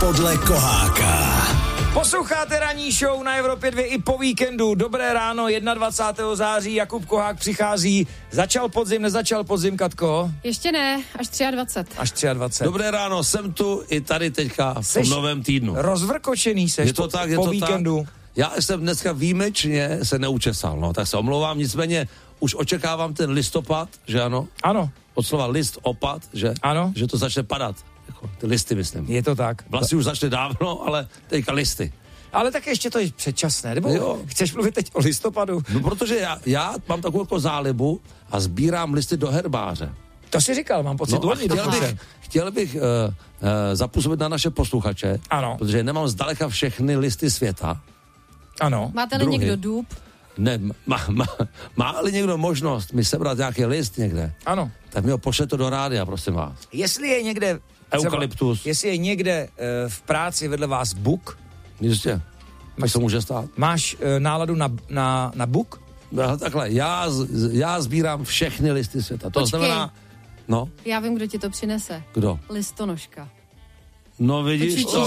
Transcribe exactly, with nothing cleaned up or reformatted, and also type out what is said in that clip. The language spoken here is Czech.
podle Koháka. Posloucháte ranní show na Evropě dva i po víkendu. Dobré ráno, dvacátého prvního září, Jakub Kohák přichází. Začal podzim, nezačal podzim, Katko? Ještě ne, až dvacet tři. Až dvacet tři. Dobré ráno, jsem tu i tady teďka v tom novém týdnu. Rozvrkočený seš je to po, tak, je po to víkendu. Tak. Já jsem dneska výjimečně se neučesal, no, tak se omlouvám, nicméně už očekávám ten listopad, že ano? Ano. Od slova list, opad, že? Ano. Že to začne padat, jako ty listy, myslím. Je to tak. Vlastně už začne dávno, ale teďka listy. Ale tak ještě to je předčasné, nebo jo. Chceš mluvit teď o listopadu? No, protože já, já mám takovou jako zálibu a sbírám listy do herbáře. To jsi říkal, mám pocit. No, chtěl bych, chtěl bych uh, uh, zapůsobit na naše posluchače, ano. Protože nemám zdaleka všechny listy světa. Ano. Máte-li Druhy. někdo důb? Ne, má, má, má-li někdo možnost mi sebrat nějaký list někde, ano. Tak mi ho pošlete do rádia, prosím vás. Jestli je někde... Eukalyptus. Třeba, jestli je někde uh, v práci vedle vás buk... Jistě, tak se může stát. Máš uh, náladu na, na, na buk? No, takhle, já, já sbírám všechny listy světa. To Počkej. znamená... No? Já vím, kdo ti to přinese. Kdo? Listonoška. No vidíš Počíš to?